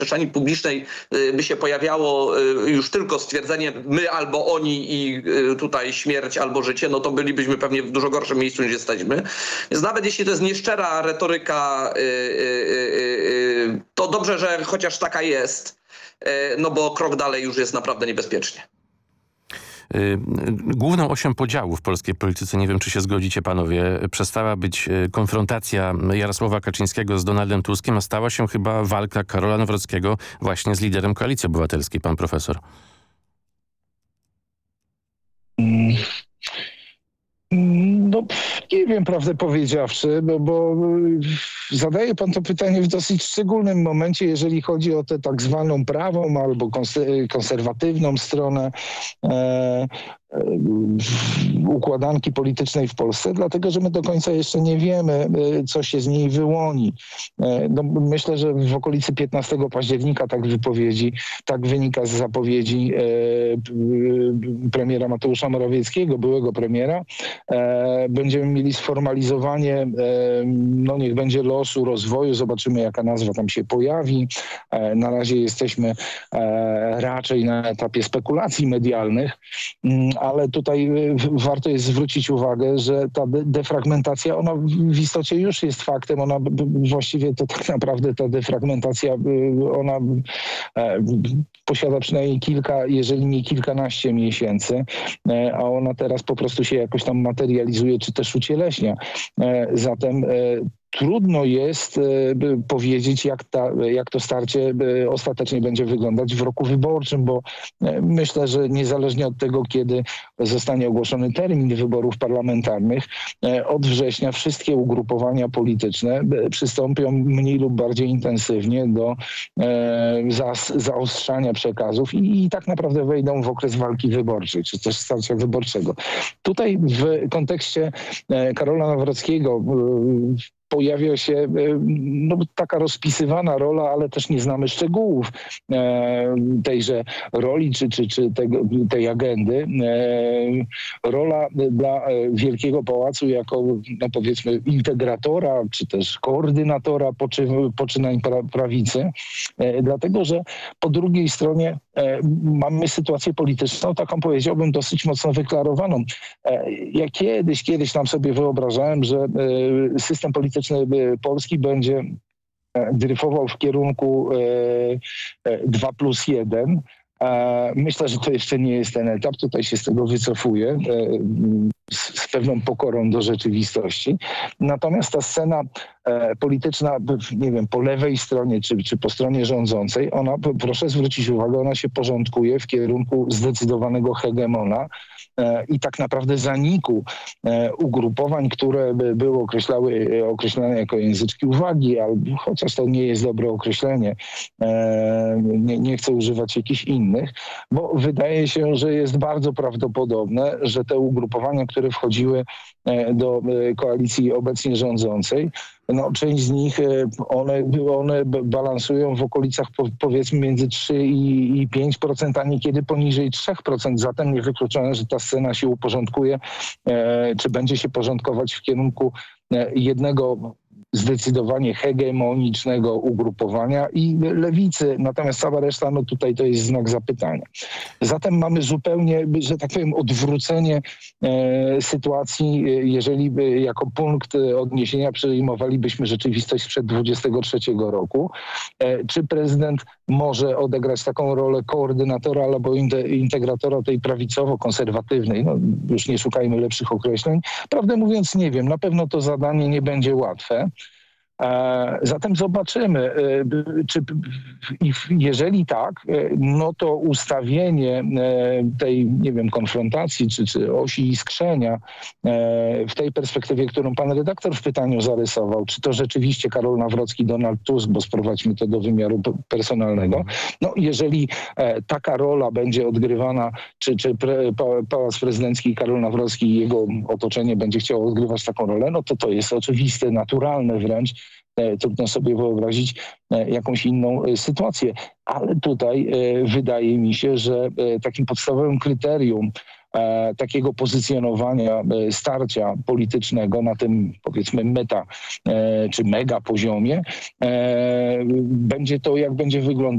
przestrzeni publicznej by się pojawiało już tylko stwierdzenie my albo oni i tutaj śmierć albo życie, no to bylibyśmy pewnie w dużo gorszym miejscu niż jesteśmy. Więc nawet jeśli to jest nieszczera retoryka, to dobrze, że chociaż taka jest, no bo krok dalej już jest naprawdę niebezpiecznie. Główną osią podziału w polskiej polityce, nie wiem czy się zgodzicie panowie, przestała być konfrontacja Jarosława Kaczyńskiego z Donaldem Tuskiem, a stała się chyba walka Karola Nawrockiego właśnie z liderem Koalicji Obywatelskiej, pan profesor. No, nie wiem, prawdę powiedziawszy, bo zadaje pan to pytanie w dosyć szczególnym momencie, jeżeli chodzi o tę tak zwaną prawą albo konserwatywną stronę układanki politycznej w Polsce, dlatego że my do końca jeszcze nie wiemy, co się z niej wyłoni. No, myślę, że w okolicy 15 października tak wynika z zapowiedzi premiera Mateusza Morawieckiego, byłego premiera. Będziemy mieli sformalizowanie, no niech będzie losu rozwoju, zobaczymy jaka nazwa tam się pojawi. Na razie jesteśmy raczej na etapie spekulacji medialnych, ale tutaj warto jest zwrócić uwagę, że ta defragmentacja, ona w istocie już jest faktem, ona właściwie to tak naprawdę ta defragmentacja, ona posiada przynajmniej kilka, jeżeli nie kilkanaście miesięcy, a ona teraz po prostu się jakoś tam materializuje, czy też ucieleśnia. Zatem trudno jest powiedzieć, jak to starcie ostatecznie będzie wyglądać w roku wyborczym, bo myślę, że niezależnie od tego, kiedy zostanie ogłoszony termin wyborów parlamentarnych, od września wszystkie ugrupowania polityczne przystąpią mniej lub bardziej intensywnie do zaostrzania przekazów i tak naprawdę wejdą w okres walki wyborczej, czy też starcia wyborczego. Tutaj w kontekście Karola Nawrockiego pojawia się no, taka rozpisywana rola, ale też nie znamy szczegółów tejże roli czy tej agendy. Rola dla Wielkiego Pałacu jako, no powiedzmy, integratora czy też koordynatora poczynań prawicy, dlatego że po drugiej stronie mamy sytuację polityczną, taką powiedziałbym dosyć mocno wyklarowaną. Ja kiedyś tam sobie wyobrażałem, że system polityczny Polski będzie dryfował w kierunku 2+1. Myślę, że to jeszcze nie jest ten etap. Tutaj się z tego wycofuję z pewną pokorą do rzeczywistości. Natomiast ta scena polityczna, nie wiem, po lewej stronie czy po stronie rządzącej, ona, proszę zwrócić uwagę, ona się porządkuje w kierunku zdecydowanego hegemona i tak naprawdę zaniku ugrupowań, które były określane jako języczki uwagi, albo chociaż to nie jest dobre określenie, nie chcę używać jakichś innych, bo wydaje się, że jest bardzo prawdopodobne, że te ugrupowania, które wchodziły do koalicji obecnie rządzącej, no, część z nich, one balansują w okolicach powiedzmy między 3 i 5%, a niekiedy poniżej 3%. Zatem niewykluczone, że ta scena się uporządkuje, czy będzie się porządkować w kierunku jednego zdecydowanie hegemonicznego ugrupowania i lewicy, natomiast cała reszta, no tutaj to jest znak zapytania. Zatem mamy zupełnie, że tak powiem, odwrócenie sytuacji, jeżeli jako punkt odniesienia przyjmowalibyśmy rzeczywistość sprzed 23 roku. Czy prezydent może odegrać taką rolę koordynatora albo integratora tej prawicowo-konserwatywnej? No, już nie szukajmy lepszych określeń. Prawdę mówiąc nie wiem, na pewno to zadanie nie będzie łatwe. Zatem zobaczymy, jeżeli tak, no to ustawienie tej, nie wiem, konfrontacji czy osi iskrzenia w tej perspektywie, którą pan redaktor w pytaniu zarysował, czy to rzeczywiście Karol Nawrocki, Donald Tusk, bo sprowadźmy to do wymiaru personalnego, no jeżeli taka rola będzie odgrywana, czy Pałac Prezydencki i Karol Nawrocki i jego otoczenie będzie chciało odgrywać taką rolę, no to jest oczywiste, naturalne wręcz. Trudno sobie wyobrazić jakąś inną sytuację. Ale tutaj wydaje mi się, że takim podstawowym kryterium takiego pozycjonowania starcia politycznego na tym, powiedzmy, meta czy mega poziomie będzie to, jak będzie wyglądać